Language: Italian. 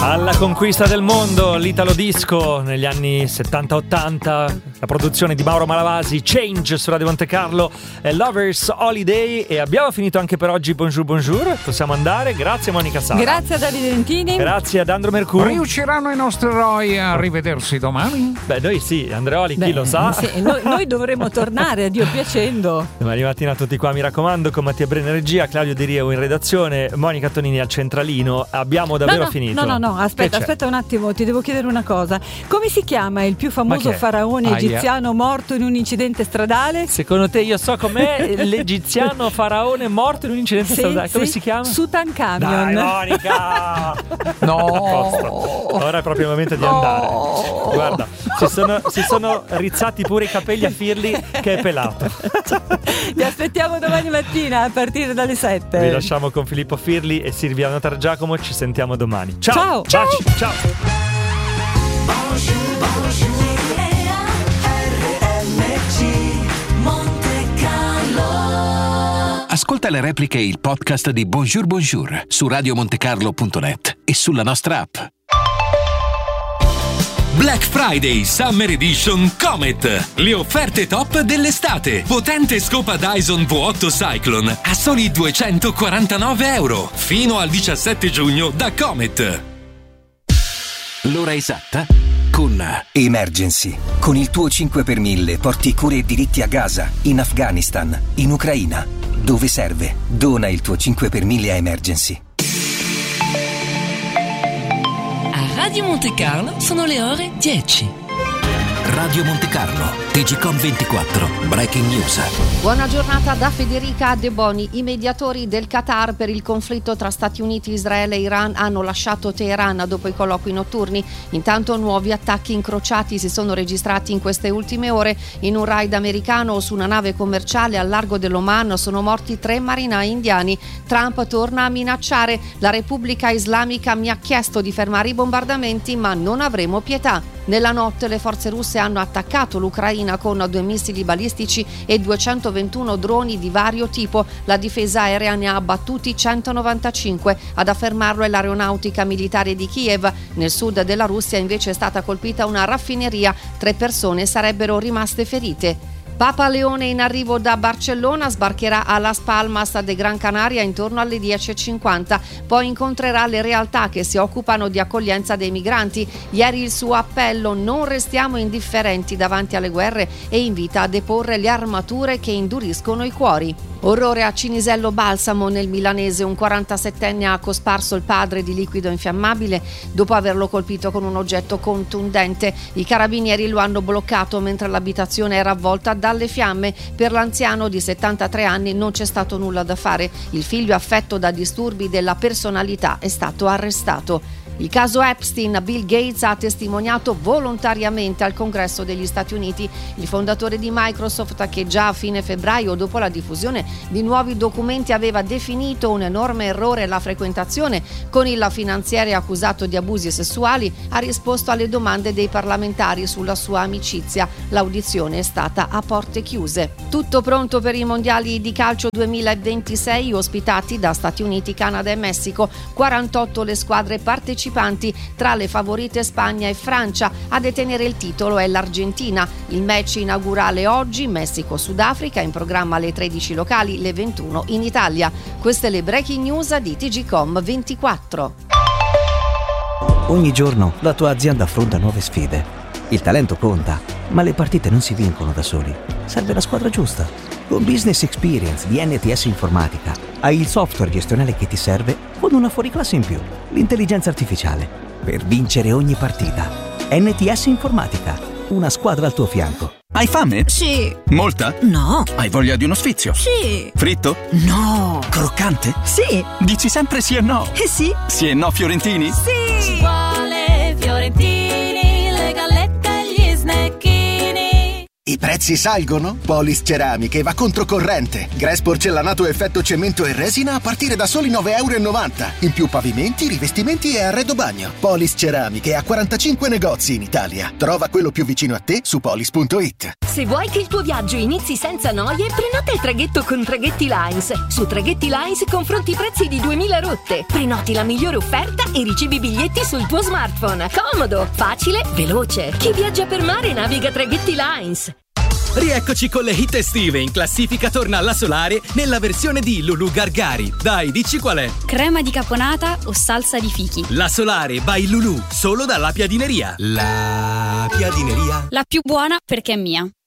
Alla conquista del mondo, l'Italo Disco negli anni 70-80, la produzione di Mauro Malavasi, Change su Radio Monte Carlo, Lovers Holiday, e abbiamo finito anche per oggi. Bonjour, bonjour, possiamo andare. Grazie Monica Sala. Grazie a Davide Dentini. Grazie ad Andro Mercurio. Riusciranno i nostri eroi a rivedersi domani? Beh, noi sì, Andreoli, chi lo sa. Sì, noi dovremo tornare, a Dio piacendo. Domani mattina tutti qua, mi raccomando, con Mattia Brena in regia, Claudio Di Rio in redazione, Monica Tonini al centralino. Abbiamo davvero finito. No, aspetta un attimo, ti devo chiedere una cosa. Come si chiama il più famoso faraone egiziano morto in un incidente stradale? Secondo te io so com'è l'egiziano faraone morto in un incidente stradale? Come si chiama? Tutankhamon. Dai, Monica! No! Ora è proprio il momento di andare. Guarda, si sono rizzati pure i capelli a Firli, che è pelato. Vi aspettiamo domani mattina a partire dalle 7. Vi lasciamo con Filippo Firli e Silviano Targiacomo. Ci sentiamo domani. Ciao! Ciao! Ciao! Ascolta le repliche e il podcast di Bonjour Bonjour su radiomontecarlo.net e sulla nostra app. Black Friday Summer Edition Comet. Le offerte top dell'estate. Potente scopa Dyson V8 Cyclone a soli €249 fino al 17 giugno da Comet. L'ora esatta con Emergency. Con il tuo 5 per 1000 porti cure e diritti a Gaza, in Afghanistan, in Ucraina. Dove serve? Dona il tuo 5 per 1000 a Emergency. A Radio Monte Carlo sono le ore 10. Radio Monte Carlo, TGcom 24, Breaking News. Buona giornata da Federica De Boni. I mediatori del Qatar per il conflitto tra Stati Uniti, Israele e Iran hanno lasciato Teheran dopo i colloqui notturni. Intanto nuovi attacchi incrociati si sono registrati in queste ultime ore. In un raid americano su una nave commerciale al largo dell'Oman sono morti 3 marinai indiani. Trump torna a minacciare: la Repubblica Islamica mi ha chiesto di fermare i bombardamenti, ma non avremo pietà. Nella notte le forze russe hanno attaccato l'Ucraina con 2 missili balistici e 221 droni di vario tipo. La difesa aerea ne ha abbattuti 195. Ad affermarlo è l'aeronautica militare di Kiev. Nel sud della Russia invece è stata colpita una raffineria. 3 persone sarebbero rimaste ferite. Papa Leone in arrivo da Barcellona, sbarcherà a Las Palmas de Gran Canaria intorno alle 10:50, poi incontrerà le realtà che si occupano di accoglienza dei migranti. Ieri il suo appello: non restiamo indifferenti davanti alle guerre, e invita a deporre le armature che induriscono i cuori. Orrore a Cinisello Balsamo, nel milanese. Un 47enne ha cosparso il padre di liquido infiammabile dopo averlo colpito con un oggetto contundente. I carabinieri lo hanno bloccato mentre l'abitazione era avvolta dalle fiamme. Per l'anziano di 73 anni non c'è stato nulla da fare. Il figlio affetto da disturbi della personalità è stato arrestato. Il caso Epstein: Bill Gates ha testimoniato volontariamente al Congresso degli Stati Uniti. Il fondatore di Microsoft, che già a fine febbraio, dopo la diffusione di nuovi documenti, aveva definito un enorme errore la frequentazione con il finanziere accusato di abusi sessuali, ha risposto alle domande dei parlamentari sulla sua amicizia. L'audizione è stata a porte chiuse. Tutto pronto per i mondiali di calcio 2026, ospitati da Stati Uniti, Canada e Messico. 48 le squadre partecipanti, tra le favorite Spagna e Francia. A detenere il titolo è l'Argentina. Il match inaugurale oggi, Messico-Sudafrica, in programma alle 13 locali, le 21 in Italia. Queste le breaking news di TGcom 24. Ogni giorno la tua azienda affronta nuove sfide. Il talento conta, ma le partite non si vincono da soli. Serve la squadra giusta. Con Business Experience di NTS Informatica hai il software gestionale che ti serve, con una fuoriclasse in più: l'intelligenza artificiale, per vincere ogni partita. NTS Informatica, una squadra al tuo fianco. Hai fame? Sì. Molta? No. Hai voglia di uno sfizio? Sì. Fritto? No. Croccante? Sì. Dici sempre sì e no? Sì. Sì e no fiorentini? Sì. Ci vuole Fiorentini, le gallette e gli snecchini. E prezzi salgono? Polis Ceramiche va controcorrente. Grass porcellanato effetto cemento e resina a partire da soli €9,90. In più pavimenti, rivestimenti e arredo bagno. Polis Ceramiche ha 45 negozi in Italia. Trova quello più vicino a te su polis.it. Se vuoi che il tuo viaggio inizi senza noie, prenota il traghetto con Traghetti Lines. Su Traghetti Lines confronti i prezzi di 2000 rotte. Prenoti la migliore offerta e ricevi biglietti sul tuo smartphone. Comodo, facile, veloce. Chi viaggia per mare naviga Traghetti Lines. Rieccoci con le hit estive. In classifica torna alla Solare nella versione di Lulu Gargari. Dai, dici qual è? Crema di caponata o salsa di fichi? La Solare by Lulu, solo dalla Piadineria. La Piadineria. La più buona perché è mia.